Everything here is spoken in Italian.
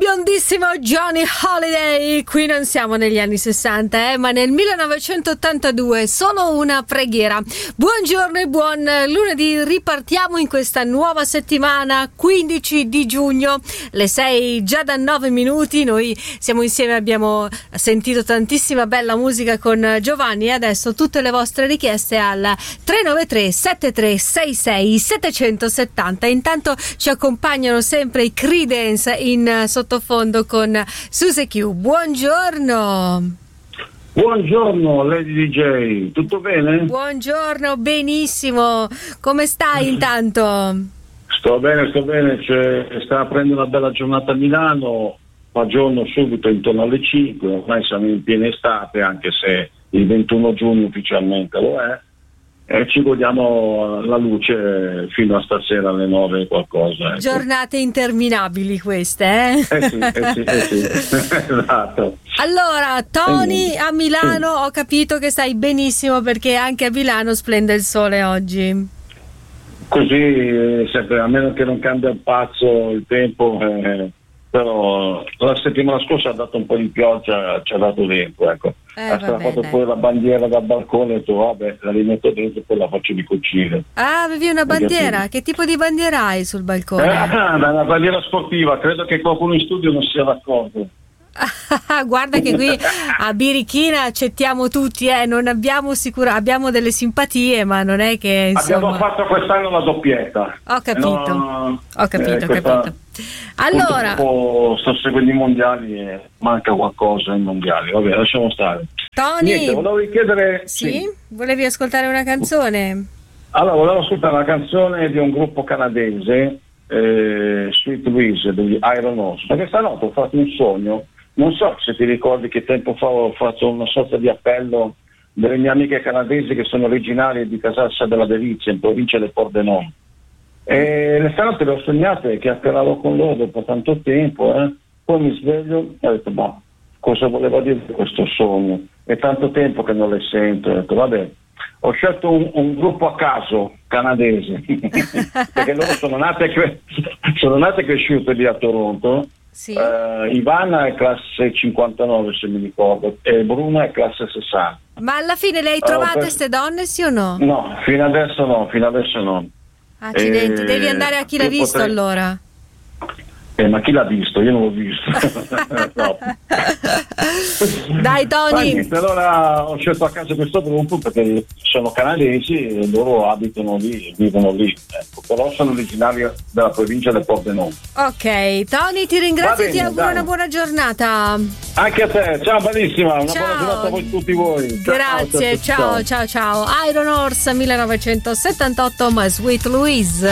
biondissimo Johnny Holiday. Qui non siamo negli anni 60, ma nel 1982. Solo una preghiera. Buongiorno e buon lunedì. Ripartiamo in questa nuova settimana, 15 di giugno, le 6 già da 9 minuti. Noi siamo insieme, abbiamo sentito tantissima bella musica con Giovanni e adesso tutte le vostre richieste al 393 7366 770. Intanto ci accompagnano sempre i Creedence in sottofondo con Susie Q. Buongiorno. Buongiorno Lady DJ, tutto bene? Buongiorno, benissimo. Come stai intanto? Sto bene, sta aprendo una bella giornata a Milano, fa giorno subito intorno alle 5, ormai siamo in piena estate, anche se il 21 giugno ufficialmente lo è, e ci godiamo la luce fino a stasera alle 9 qualcosa. Ecco. Giornate interminabili queste, eh? Sì. Esatto. Allora, Tony a Milano, ho capito che stai benissimo perché anche a Milano splende il sole oggi. Così, sempre, a meno che non cambia il pazzo il tempo, però la settimana scorsa ha dato un po' di pioggia, ci ha dato dentro, ecco. Ha strappato poi la bandiera dal balcone e ho detto vabbè, la rimetto dentro e poi la faccio di cucire. Ah, avevi una bandiera? Che tipo di bandiera hai sul balcone? Una bandiera sportiva, credo che qualcuno in studio non sia d'accordo. Guarda che qui a Birichina accettiamo tutti, non abbiamo abbiamo delle simpatie, ma non è che insomma... Abbiamo fatto quest'anno la doppietta. Ho capito. Allora, sto seguendo i mondiali e manca qualcosa ai mondiali. Vabbè, lasciamo stare. Tony, niente, volevo chiedere. Sì? Volevi ascoltare una canzone? Allora, volevo ascoltare una canzone di un gruppo canadese, Sweet Louise degli Iron Horse, perché stanotte ho fatto un sogno. Non so se ti ricordi che tempo fa ho fatto una sorta di appello delle mie amiche canadesi che sono originarie di Casassa della Delizia, in provincia del Pordenone. E le stanotte le ho sognate che chiacchieravo con loro dopo tanto tempo, poi mi sveglio e ho detto, cosa voleva dire questo sogno? È tanto tempo che non le sento, ho detto, vabbè, ho scelto un gruppo a caso canadese, perché loro sono nate e cresciute lì a Toronto. Sì. Ivana è classe 59 se mi ricordo e Bruna è classe 60. Ma alla fine le hai trovate queste donne, sì o no? No, fino adesso no. Accidenti, devi andare a Chi l'ha visto allora. Ma chi l'ha visto? Io non l'ho visto. No. Dai Tony. Allora ho scelto a caso questo gruppo perché sono canadesi e loro abitano lì, vivono lì, ecco. Però sono originari della provincia del Pordenone. Ok, Tony, ti ringrazio e ti auguro una buona giornata. Anche a te, ciao, bellissima, buona giornata a voi tutti voi. Grazie, ciao. Iron Horse 1978, My Sweet Louise.